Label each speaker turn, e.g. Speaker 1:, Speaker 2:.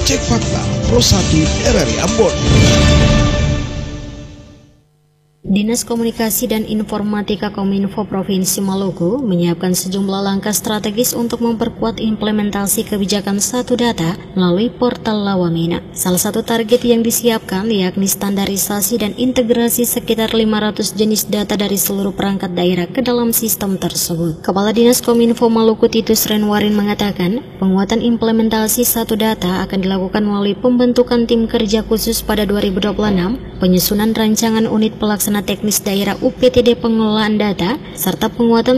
Speaker 1: Cek Fakta Pro 1 RRI Ambon.
Speaker 2: Dinas Komunikasi dan Informatika Kominfo Provinsi Maluku menyiapkan sejumlah langkah strategis untuk memperkuat implementasi kebijakan Satu Data melalui portal Lawamina. Salah satu target yang disiapkan yakni standarisasi dan integrasi sekitar 500 jenis data dari seluruh perangkat daerah ke dalam sistem tersebut. Kepala Dinas Kominfo Maluku Titus Renwarin mengatakan, penguatan implementasi Satu Data akan dilakukan melalui pembentukan tim kerja khusus pada 2026, penyusunan rancangan unit pelaksana teknis daerah UPTD pengelolaan data, serta penguatan